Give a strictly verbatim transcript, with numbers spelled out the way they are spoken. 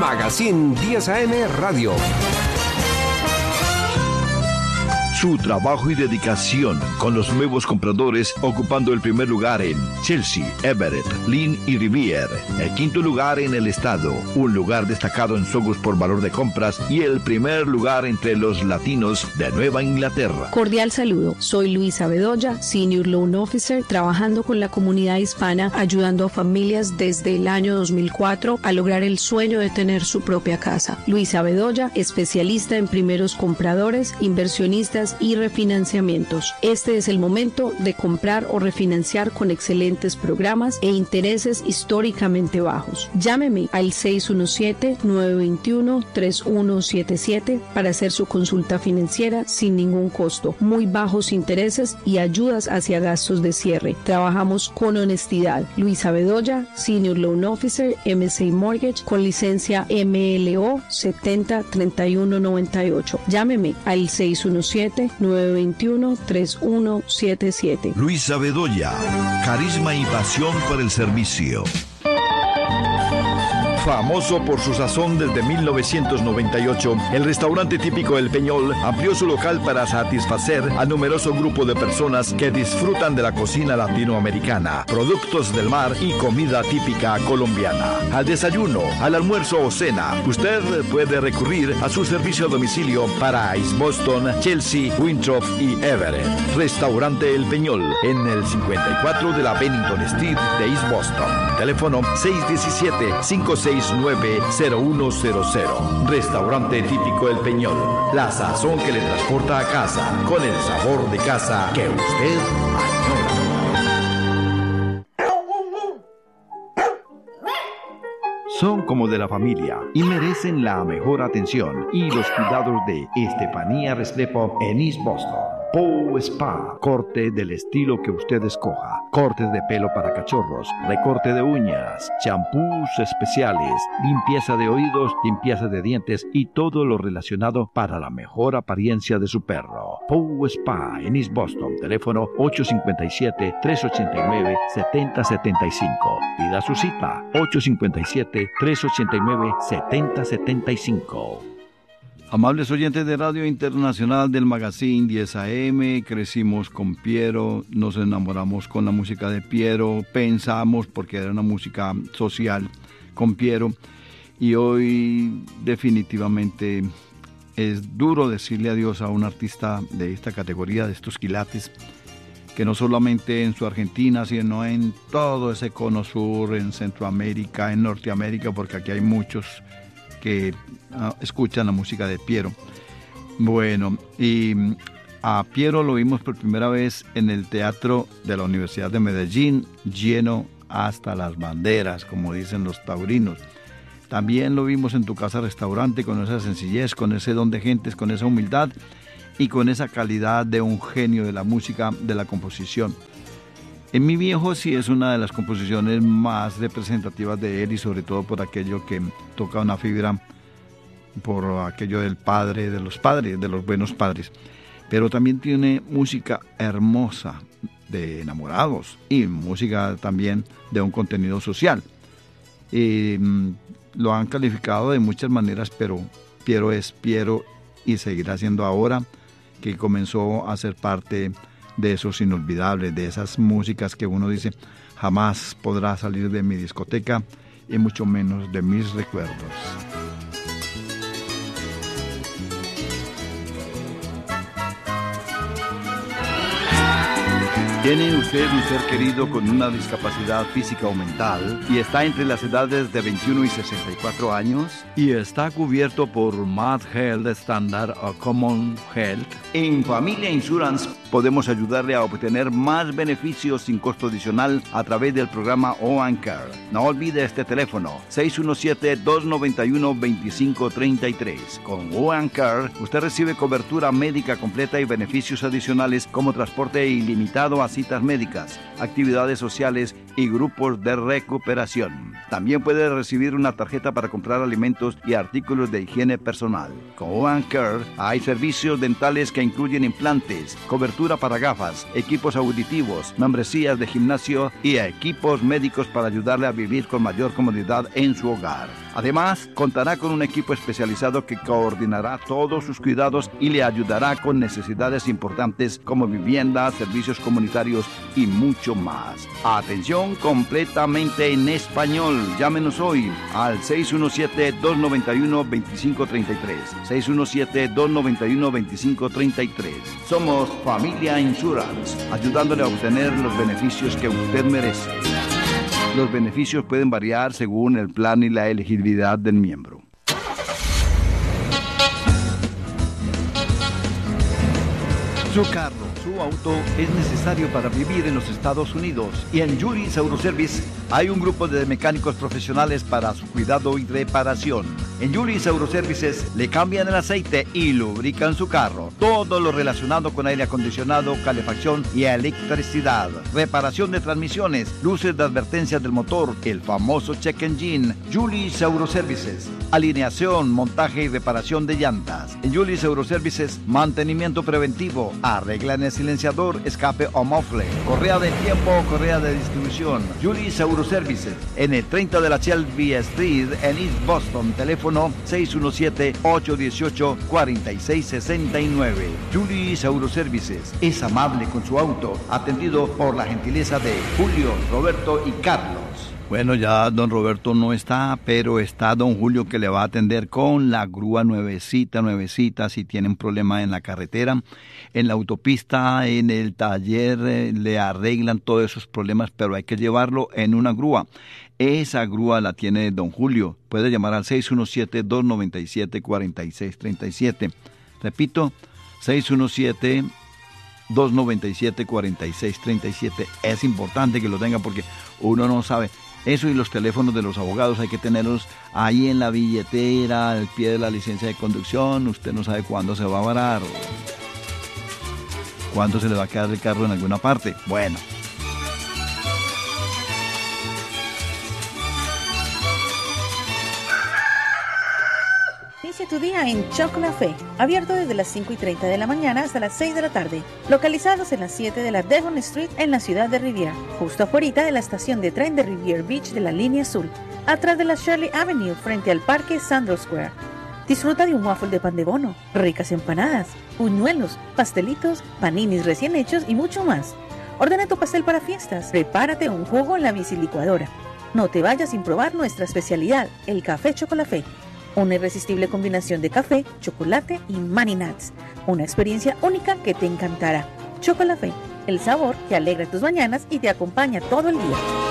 Magazine diez A M Radio. Su trabajo y dedicación con los nuevos compradores ocupando el primer lugar en Chelsea, Everett, Lynn y Rivier. El quinto lugar en el estado, un lugar destacado en Sogus por valor de compras y el primer lugar entre los latinos de Nueva Inglaterra. Cordial saludo, soy Luisa Bedoya, Senior Loan Officer, trabajando con la comunidad hispana, ayudando a familias desde el año dos mil cuatro a lograr el sueño de tener su propia casa. Luisa Bedoya, especialista en primeros compradores, inversionistas y refinanciamientos. Este es el momento de comprar o refinanciar con excelentes programas e intereses históricamente bajos. Llámeme al seis uno siete, nueve dos uno, tres uno siete siete para hacer su consulta financiera sin ningún costo, muy bajos intereses y ayudas hacia gastos de cierre. Trabajamos con honestidad. Luisa Bedoya, Senior Loan Officer, M S A Mortgage, con licencia M L O setenta treinta y uno noventa y ocho. Llámeme al seis uno siete, nueve dos uno, tres uno siete siete. Luisa Bedoya, carisma y pasión por el servicio. Famoso por su sazón desde mil novecientos noventa y ocho, el restaurante típico El Peñol amplió su local para satisfacer al numeroso grupo de personas que disfrutan de la cocina latinoamericana, productos del mar y comida típica colombiana. Al desayuno, al almuerzo o cena, usted puede recurrir a su servicio a domicilio para East Boston, Chelsea, Winthrop y Everett. Restaurante El Peñol, en el cincuenta y cuatro de la Bennington Street de East Boston. Teléfono seis uno siete, cinco seis nueve, cero uno cero cero. Restaurante típico El Peñol. La sazón que le transporta a casa, con el sabor de casa que usted añora. Son como de la familia y merecen la mejor atención y los cuidados de Estefanía Restrepo en East Boston. Pow Spa, corte del estilo que usted escoja, cortes de pelo para cachorros, recorte de uñas, champús especiales, limpieza de oídos, limpieza de dientes y todo lo relacionado para la mejor apariencia de su perro. Pow Spa en East Boston, teléfono ocho cinco siete, tres ocho nueve, siete cero siete cinco. Pida su cita, ocho cinco siete, tres ocho nueve, siete cero siete cinco. Amables oyentes de Radio Internacional del Magazine diez A M, crecimos con Piero, nos enamoramos con la música de Piero, pensamos porque era una música social con Piero y hoy definitivamente es duro decirle adiós a un artista de esta categoría, de estos quilates, que no solamente en su Argentina, sino en todo ese cono sur, en Centroamérica, en Norteamérica, porque aquí hay muchos que uh, escuchan la música de Piero. Bueno, y a Piero lo vimos por primera vez en el Teatro de la Universidad de Medellín, lleno hasta las banderas, como dicen los taurinos. También lo vimos en Tu Casa Restaurante, con esa sencillez, con ese don de gentes, con esa humildad y con esa calidad de un genio de la música, de la composición. En Mi Viejo sí es una de las composiciones más representativas de él y sobre todo por aquello que toca una fibra, por aquello del padre, de los padres, de los buenos padres. Pero también tiene música hermosa de enamorados y música también de un contenido social. Eh, lo han calificado de muchas maneras, pero Piero es Piero y seguirá siendo ahora que comenzó a ser parte de esos inolvidables, de esas músicas que uno dice jamás podrá salir de mi discoteca y mucho menos de mis recuerdos. ¿Tiene usted un ser querido con una discapacidad física o mental y está entre las edades de veintiuno y sesenta y cuatro años y está cubierto por Mass Health Standard o Common Health? En Familia Insurance podemos ayudarle a obtener más beneficios sin costo adicional a través del programa O and Care. No olvide este teléfono, seis uno siete, dos nueve uno, dos cinco tres tres. Con O and Care usted recibe cobertura médica completa y beneficios adicionales como transporte ilimitado a citas médicas, actividades sociales y grupos de recuperación. También puede recibir una tarjeta para comprar alimentos y artículos de higiene personal. Con One Care hay servicios dentales que incluyen implantes, cobertura para gafas, equipos auditivos, membresías de gimnasio y equipos médicos para ayudarle a vivir con mayor comodidad en su hogar. Además, contará con un equipo especializado que coordinará todos sus cuidados y le ayudará con necesidades importantes como vivienda, servicios comunitarios y mucho más. Atención completamente en español. Llámenos hoy al seis uno siete, dos nueve uno, dos cinco tres tres. seis uno siete, dos nueve uno, dos cinco tres tres. Somos Familia Insurance, ayudándole a obtener los beneficios que usted merece. Los beneficios pueden variar según el plan y la elegibilidad del miembro. Su carro, su auto es necesario para vivir en los Estados Unidos, y en Julius Auto Service hay un grupo de mecánicos profesionales para su cuidado y reparación. En Julius Auto Services le cambian el aceite y lubrican su carro. Todo lo relacionado con aire acondicionado, calefacción y electricidad. Reparación de transmisiones, luces de advertencia del motor, el famoso check engine. Julius Auto Services. Alineación, montaje y reparación de llantas. En Julius Auto Services, mantenimiento preventivo. Arreglan el silenciador, escape o muffler. Correa de tiempo o correa de distribución. Julius Auto Services. En el treinta de la Shelby Street en East Boston. Teléfono seis uno siete, ocho uno ocho, cuatro seis seis nueve. Julius Auto Services es amable con su auto, atendido por la gentileza de Julio, Roberto y Carlos. Bueno, ya don Roberto no está, pero está don Julio, que le va a atender con la grúa nuevecita, nuevecita. Si tienen problema en la carretera, en la autopista, en el taller, eh, le arreglan todos esos problemas, pero hay que llevarlo en una grúa. Esa grúa la tiene don Julio. Puede llamar al seis uno siete, dos nueve siete, cuatro seis tres siete. Repito, seis uno siete, dos nueve siete, cuatro seis tres siete. Es importante que lo tenga porque uno no sabe. Eso y los teléfonos de los abogados hay que tenerlos ahí en la billetera, al pie de la licencia de conducción. Usted no sabe cuándo se va a varar o cuándo se le va a quedar el carro en alguna parte. Bueno. Inicia tu día en Chocolafé, abierto desde las cinco y treinta de la mañana hasta las seis de la tarde, localizados en las siete de la Devon Street en la ciudad de Riviera, justo afuera de la estación de tren de Riviera Beach de la línea azul, atrás de la Shirley Avenue frente al parque Sandro Square. Disfruta de un waffle de pan de bono, ricas empanadas, buñuelos, pastelitos, paninis recién hechos y mucho más. Ordena tu pastel para fiestas, prepárate un jugo en la bicilicuadora. No te vayas sin probar nuestra especialidad, el café Chocolafé. Una irresistible combinación de café, chocolate y Mani Nuts. Una experiencia única que te encantará. Chocolafé, el sabor que alegra tus mañanas y te acompaña todo el día.